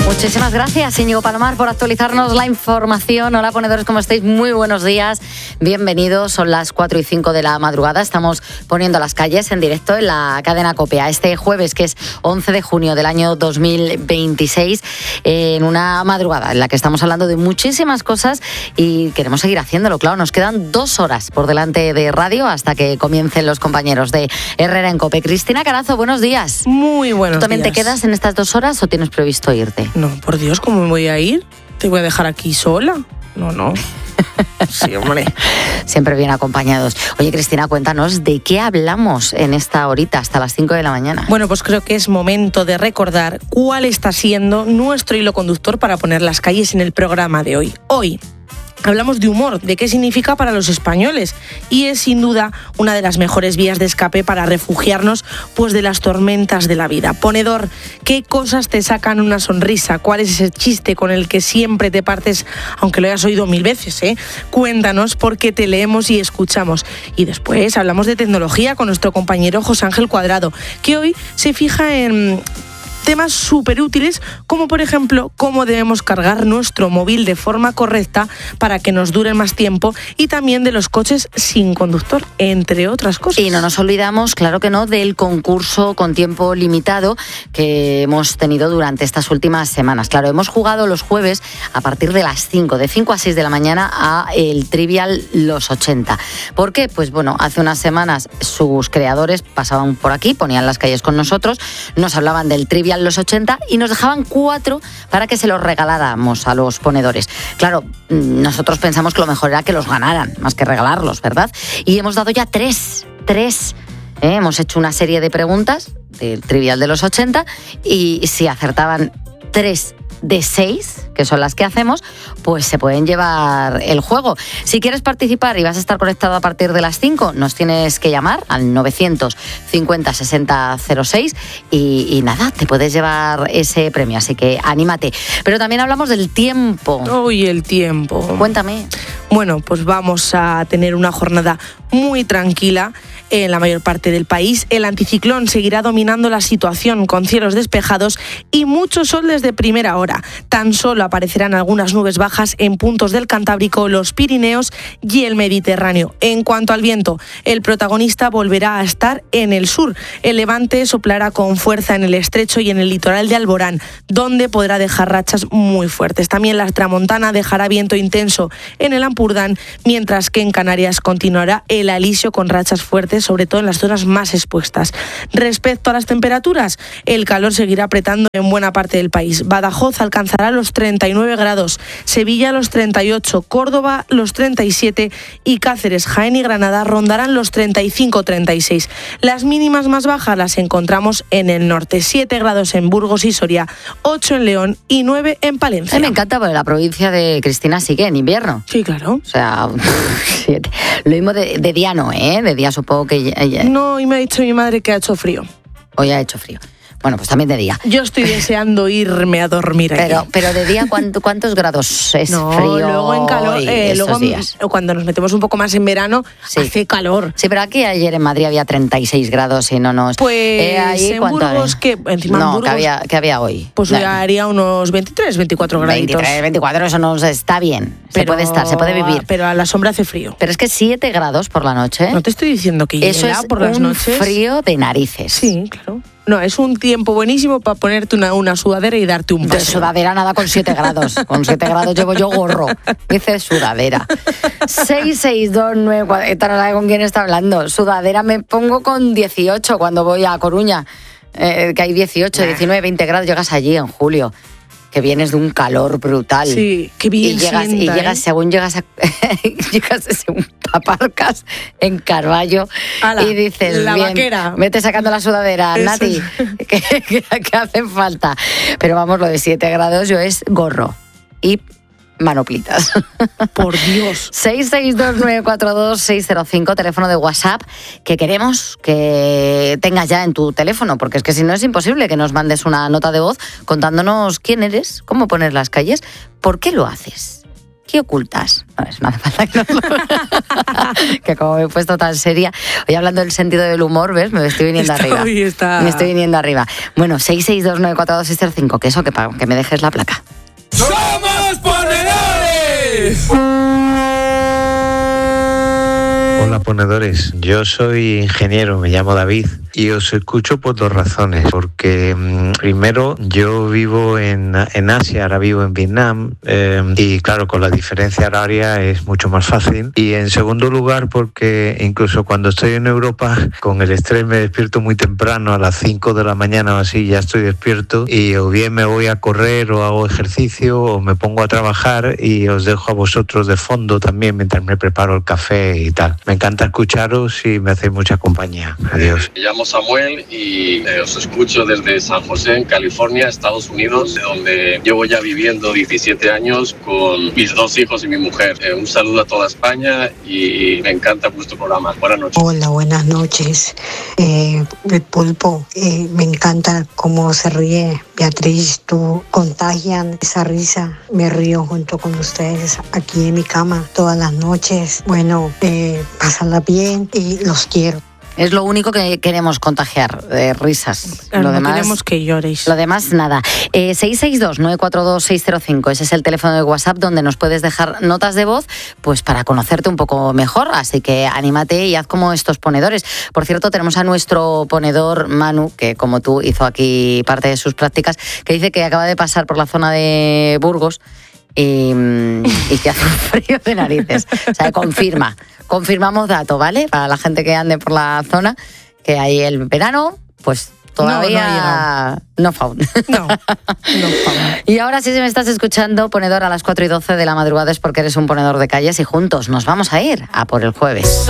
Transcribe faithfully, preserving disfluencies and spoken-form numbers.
Muchísimas gracias, Íñigo Palomar, por actualizarnos la información. Hola, ponedores, ¿cómo estáis? Muy buenos días, bienvenidos. Son las cuatro y cinco de la madrugada. Estamos poniendo las calles en directo en la cadena COPE. Este jueves, que es once de junio del año dos mil veintiséis, en una madrugada en la que estamos hablando de muchísimas cosas y queremos seguir haciéndolo. Claro, nos quedan dos horas por delante de radio hasta que comiencen los compañeros de Herrera en COPE. Cristina Carazo, buenos días. Muy buenos días. ¿Tú también días. te quedas en estas dos horas o tienes previsto irte? No, por Dios, ¿cómo me voy a ir? ¿Te voy a dejar aquí sola? No, no. Sí, hombre. Siempre bien acompañados. Oye, Cristina, cuéntanos, ¿de qué hablamos en esta horita hasta las cinco de la mañana? Bueno, pues creo que es momento de recordar cuál está siendo nuestro hilo conductor para poner las calles en el programa de hoy. Hoy hablamos de humor, de qué significa para los españoles, y es sin duda una de las mejores vías de escape para refugiarnos pues de las tormentas de la vida. Ponedor, ¿qué cosas te sacan una sonrisa? ¿Cuál es ese chiste con el que siempre te partes, aunque lo hayas oído mil veces, eh? Cuéntanos, porque te leemos y escuchamos. Y después hablamos de tecnología con nuestro compañero José Ángel Cuadrado, que hoy se fija en temas súper útiles, como por ejemplo cómo debemos cargar nuestro móvil de forma correcta para que nos dure más tiempo, y también de los coches sin conductor, entre otras cosas. Y no nos olvidamos, claro que no, del concurso con tiempo limitado que hemos tenido durante estas últimas semanas. Claro, hemos jugado los jueves a partir de las cinco, de cinco a seis de la mañana, a el Trivial Los ochenta. ¿Por qué? Pues bueno, hace unas semanas sus creadores pasaban por aquí, ponían las calles con nosotros, nos hablaban del Trivial Los ochenta y nos dejaban cuatro para que se los regaláramos a los ponedores. Claro, nosotros pensamos que lo mejor era que los ganaran, más que regalarlos, ¿verdad? Y hemos dado ya tres, tres. ¿eh? Hemos hecho una serie de preguntas del Trivial de los ochenta y si acertaban tres de seis, que son las que hacemos, pues se pueden llevar el juego. Si quieres participar y vas a estar conectado a partir de las cinco, nos tienes que llamar al novecientos cincuenta sesenta cero seis y, y nada, te puedes llevar ese premio, así que anímate. Pero también hablamos del tiempo. Uy, el tiempo. Cuéntame. Bueno, pues vamos a tener una jornada muy tranquila en la mayor parte del país. El anticiclón seguirá dominando la situación con cielos despejados y mucho sol desde primera hora. Tan solo aparecerán algunas nubes bajas en puntos del Cantábrico, los Pirineos y el Mediterráneo. En cuanto al viento, el protagonista volverá a estar en el sur. El levante soplará con fuerza en el estrecho y en el litoral de Alborán, donde podrá dejar rachas muy fuertes. También la tramontana dejará viento intenso en el Ampurdán, mientras que en Canarias continuará el alisio con rachas fuertes, sobre todo en las zonas más expuestas. Respecto a las temperaturas, el calor seguirá apretando en buena parte del país. Badajoz alcanzará los treinta y nueve grados, Sevilla los treinta y ocho, Córdoba los treinta y siete y Cáceres, Jaén y Granada rondarán los treinta y cinco treinta y seis. Las mínimas más bajas las encontramos en el norte, siete grados en Burgos y Soria, ocho en León y nueve en Palencia. A mí me encanta porque la provincia de Cristina sigue en invierno. Sí, claro. O sea, lo mismo de, de día no, ¿eh? De día supongo que ya, ya... No, y me ha dicho mi madre que ha hecho frío. Hoy ha hecho frío. Bueno, pues también de día. Yo estoy deseando irme a dormir pero, aquí. Pero de día, ¿cuánto, ¿cuántos grados es no, frío? Luego en calor, eh, luego días? Cuando nos metemos un poco más en verano, sí. hace calor. Sí, pero aquí ayer en Madrid había treinta y seis grados y no nos... Pues eh, ahí, en Burgos, ¿qué? Encima no, en Burgos, que había, que había hoy. Pues hoy haría unos veintitrés, veinticuatro graditos. veintitrés, veinticuatro, eso nos está bien. Pero, se puede estar, se puede vivir. Pero a la sombra hace frío. Pero es que siete grados por la noche... No te estoy diciendo que eso llega es por las un noches. Frío de narices. Sí, claro. No, es un tiempo buenísimo para ponerte una, una sudadera y darte un paseo. De sudadera nada con siete grados. Con siete grados llevo yo gorro. Dice sudadera. seis seis dos nueve cuatro. Esta no sabe con quién está hablando. Sudadera me pongo con dieciocho cuando voy a Coruña. Eh, que hay dieciocho, diecinueve, veinte grados. Llegas allí en julio. Que vienes de un calor brutal. Sí, qué bien y llegas, sienta, y llegas ¿eh? según llegas a, llegas según aparcas en Carballo. Ala, y dices, la bien, vaquera. Vete sacando la sudadera, Eso Nati, es. que, que, que hace falta. Pero vamos, lo de siete grados yo es gorro y manoplitas. Por Dios. seis seis dos nueve cuatro dos seis cero cinco, teléfono de WhatsApp, que queremos que tengas ya en tu teléfono, porque es que si no es imposible que nos mandes una nota de voz contándonos quién eres, cómo poner las calles, por qué lo haces. ¿qué ocultas? No, no hace falta que no que como me he puesto tan seria, hoy hablando del sentido del humor, ¿ves? Me estoy viniendo está, arriba. Está... Me estoy viniendo arriba. Bueno, seis seis dos nueve cuatro dos seis cero cinco, que eso, que, que me dejes la placa. ¡Somos ponedores! Hola ponedores, yo soy ingeniero, me llamo David y os escucho por dos razones, porque mmm, primero yo vivo en, en Asia, ahora vivo en Vietnam eh, y claro, con la diferencia horaria es mucho más fácil, y en segundo lugar porque incluso cuando estoy en Europa con el estrés me despierto muy temprano, a las cinco de la mañana o así ya estoy despierto, y o bien me voy a correr o hago ejercicio o me pongo a trabajar y os dejo a vosotros de fondo también mientras me preparo el café y tal. Me encanta escucharos y me hacéis mucha compañía. Adiós. Me llamo Samuel y eh, os escucho desde San José, en California, Estados Unidos, donde llevo ya viviendo diecisiete años con mis dos hijos y mi mujer. Eh, un saludo a toda España y me encanta vuestro programa. Buenas noches. Hola, buenas noches. Eh, el pulpo, eh, me encanta cómo se ríe Beatriz, tú contagian esa risa. Me río junto con ustedes aquí en mi cama todas las noches. Bueno, eh, pásenla bien y los quiero. Es lo único que queremos contagiar, de risas. Claro, lo no demás, queremos que lloréis. Lo demás, nada. Eh, seis seis dos nueve cuatro dos seis cero cinco, ese es el teléfono de WhatsApp donde nos puedes dejar notas de voz, pues para conocerte un poco mejor. Así que anímate y haz como estos ponedores. Por cierto, tenemos a nuestro ponedor Manu, que como tú hizo aquí parte de sus prácticas, que dice que acaba de pasar por la zona de Burgos y, y que hace un frío de narices. O sea, confirma. Confirmamos dato, ¿vale? Para la gente que ande por la zona, que ahí el verano, pues todavía no, no found. No, no found. Y ahora sí, si me estás escuchando, ponedor a las cuatro y doce de la madrugada, es porque eres un ponedor de calles y juntos nos vamos a ir a por el jueves.